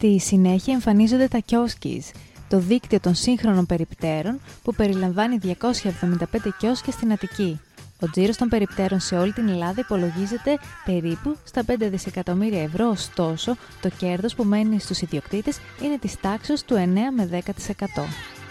Στη συνέχεια εμφανίζονται τα κιόσκις, το δίκτυο των σύγχρονων περιπτέρων που περιλαμβάνει 275 κιόσκια στην Αττική. Ο τζίρος των περιπτέρων σε όλη την Ελλάδα υπολογίζεται περίπου στα 5 δισεκατομμύρια ευρώ, ωστόσο το κέρδος που μένει στους ιδιοκτήτες είναι της τάξης του 9 με 10%.